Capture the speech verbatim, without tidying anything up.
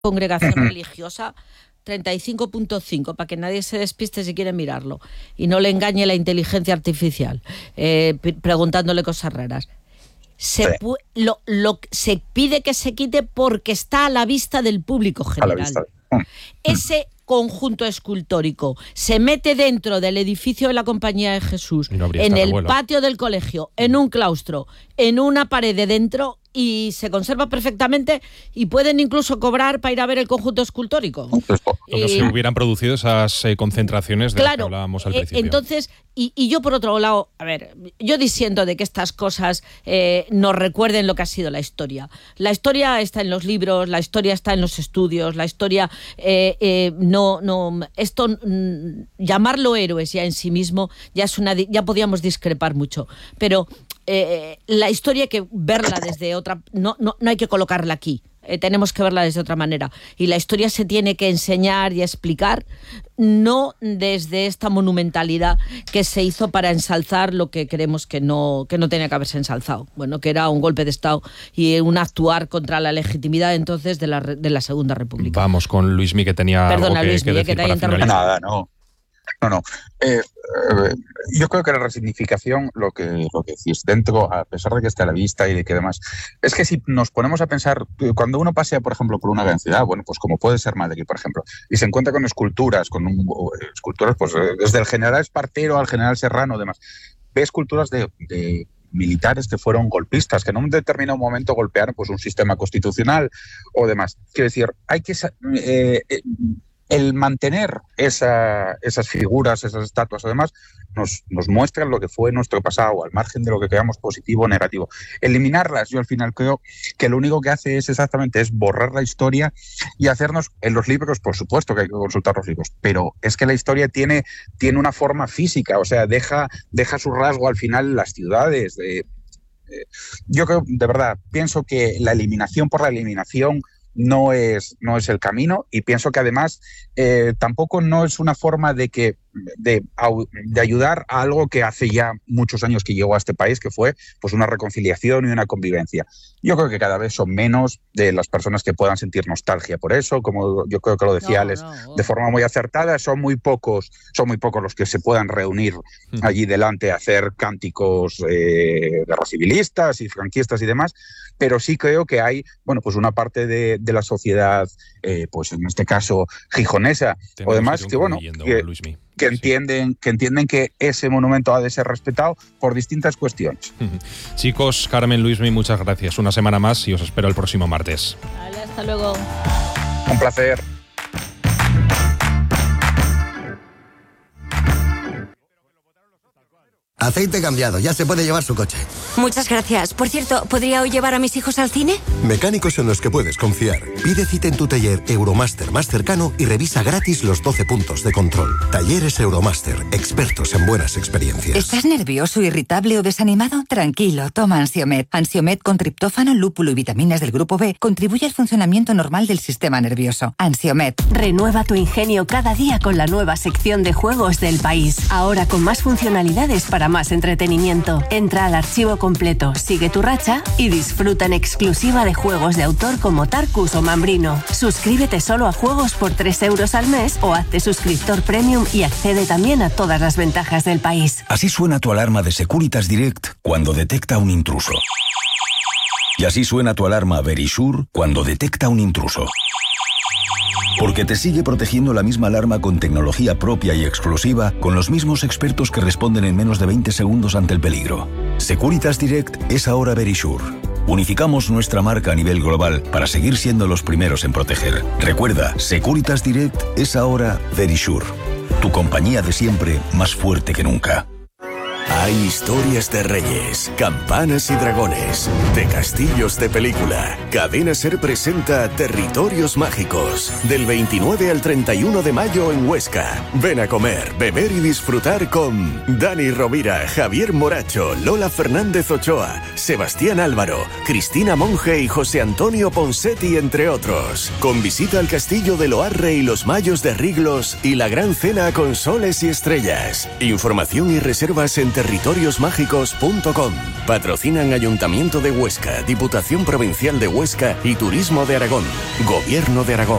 congregación religiosa, treinta y cinco punto cinco, para que nadie se despiste si quiere mirarlo y no le engañe la inteligencia artificial eh, p- preguntándole cosas raras. Se, Sí. pu- lo, lo, se pide que se quite porque está a la vista del público A la general. vista. Mm. Ese conjunto escultórico se mete dentro del edificio de la Compañía de Jesús, Y no habría en este el revuelo. patio del colegio, en un claustro, en una pared de dentro, y se conserva perfectamente y pueden incluso cobrar para ir a ver el conjunto escultórico. Entonces, po- Cuando Eh, se hubieran producido esas eh, concentraciones de las que Claro, hablábamos al eh, principio. entonces, y, y yo por otro lado, a ver, yo disiento de que estas cosas eh, nos recuerden lo que ha sido la historia. La historia está en los libros, la historia está en los estudios, la historia, eh, eh, no, no, esto, mm, llamarlo héroes ya en sí mismo, ya es una, di- ya podíamos discrepar mucho, pero eh, la historia hay que verla desde otra, no, no, no hay que colocarla aquí. Eh, tenemos que verla desde otra manera. Y la historia se tiene que enseñar y explicar, no desde esta monumentalidad que se hizo para ensalzar lo que creemos que no, que no tenía que haberse ensalzado. Bueno, que era un golpe de Estado y un actuar contra la legitimidad entonces de la, re- de la Segunda República. Vamos con Luismi, que tenía Perdona, algo que, Luismi, que eh, que decir te haya para interrumpido. finalizar. Nada, no. No, no. Eh, eh, yo creo que la resignificación, lo que, lo que decís, dentro, a pesar de que esté a la vista y de que demás, es que si nos ponemos a pensar, cuando uno pasea, por ejemplo, por una gran ciudad, bueno, pues como puede ser Madrid, por ejemplo, y se encuentra con esculturas, con un, esculturas, pues desde el general Espartero al general Serrano, demás, ve esculturas de, de militares que fueron golpistas, que en un determinado momento golpearon pues un sistema constitucional o demás. Quiero decir, hay que... Eh, eh, el mantener esa, esas figuras, esas estatuas, además, nos, nos muestran lo que fue nuestro pasado, al margen de lo que creamos positivo o negativo. Eliminarlas, yo al final creo que lo único que hace es exactamente es borrar la historia y hacernos, en los libros, por supuesto que hay que consultar los libros, pero es que la historia tiene, tiene una forma física, o sea, deja, deja su rasgo al final en las ciudades. Eh, eh, yo creo, de verdad, pienso que la eliminación por la eliminación no es, no es el camino, y pienso que además eh, tampoco no es una forma de que de, de ayudar a algo que hace ya muchos años que llegó a este país, que fue pues una reconciliación y una convivencia. Yo creo que cada vez son menos de las personas que puedan sentir nostalgia por eso, como yo creo que lo decía No, Alex, no, no. de forma muy acertada. Son muy pocos, son muy pocos los que se puedan reunir Mm. allí delante a hacer cánticos eh, de civilistas y franquistas y demás, pero sí creo que hay, bueno, pues una parte de, de la sociedad, eh, pues en este caso gijonesa Tenemos o demás, ir que bueno, concluyendo, que, Luismi. que Sí. entienden, que entienden que ese monumento ha de ser respetado por distintas cuestiones. Chicos, Carmen, Luismi, muchas gracias. Una semana más y os espero el próximo martes. Vale, hasta luego. Un placer. Aceite cambiado, ya se puede llevar su coche. Muchas gracias. Por cierto, ¿podría hoy llevar a mis hijos al cine? Mecánicos en los que puedes confiar. Pide cita en tu taller Euromaster más cercano y revisa gratis los doce puntos de control. Talleres Euromaster, expertos en buenas experiencias. ¿Estás nervioso, irritable o desanimado? Tranquilo, toma Ansiomed. Ansiomed con triptófano, lúpulo y vitaminas del grupo B contribuye al funcionamiento normal del sistema nervioso. Ansiomed. Renueva tu ingenio cada día con la nueva sección de juegos del país. Ahora con más funcionalidades para más entretenimiento. Entra al archivo completo, sigue tu racha y disfruta en exclusiva de juegos de autor como Tarkus o Mambrino. Suscríbete solo a juegos por tres euros al mes o hazte suscriptor premium y accede también a todas las ventajas del país. Así suena tu alarma de Securitas Direct cuando detecta un intruso. Y así suena tu alarma Verisure cuando detecta un intruso. Porque te sigue protegiendo la misma alarma con tecnología propia y exclusiva, con los mismos expertos que responden en menos de veinte segundos ante el peligro. Securitas Direct es ahora Verisure. Unificamos nuestra marca a nivel global para seguir siendo los primeros en proteger. Recuerda, Securitas Direct es ahora Verisure. Tu compañía de siempre, más fuerte que nunca. Hay historias de reyes, campanas y dragones, de castillos de película. Cadena Ser presenta Territorios Mágicos, del veintinueve al treinta y uno de mayo en Huesca. Ven a comer, beber y disfrutar con Dani Rovira, Javier Moracho, Lola Fernández Ochoa, Sebastián Álvaro, Cristina Monge y José Antonio Ponsetti, entre otros. Con visita al castillo de Loarre y los Mayos de Riglos y la gran cena con soles y estrellas. Información y reservas en territorios mágicos punto com. Patrocinan Ayuntamiento de Huesca, Diputación Provincial de Huesca y Turismo de Aragón. Gobierno de Aragón.